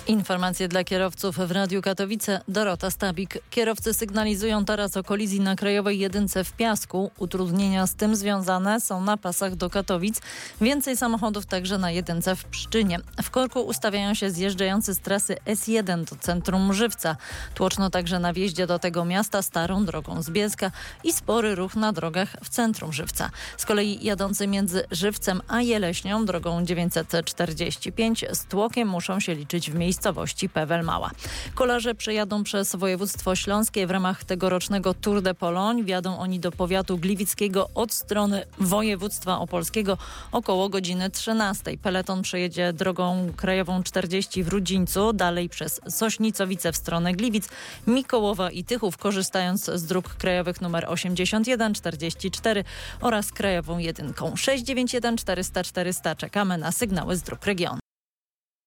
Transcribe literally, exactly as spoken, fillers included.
Informacje dla kierowców w Radiu Katowice. Dorota Stabik. Kierowcy sygnalizują teraz o kolizji na Krajowej Jedynce w Piasku. Utrudnienia z tym związane są na pasach do Katowic. Więcej samochodów także na Jedynce w Pszczynie. W korku ustawiają się zjeżdżający z trasy S jeden do centrum Żywca. Tłoczno także na wjeździe do tego miasta starą drogą z Bielska i spory ruch na drogach w centrum Żywca. Z kolei jadący między Żywcem a Jeleśnią drogą dziewięćset czterdzieści pięć z tłokiem muszą się liczyć w miejscowości Pewel Mała. Kolarze przejadą przez województwo śląskie w ramach tegorocznego Tour de Pologne. Wjadą oni do powiatu gliwickiego od strony województwa opolskiego około godziny trzynastej. Peleton przejedzie drogą krajową czterdzieści w Rudzińcu, dalej przez Sośnicowice w stronę Gliwic, Mikołowa i Tychów, korzystając z dróg krajowych nr osiemdziesiąt jeden, czterdzieści cztery oraz krajową jedynką. sześć dziewięć jeden czterysta czterysta. Czekamy na sygnały z dróg regionu.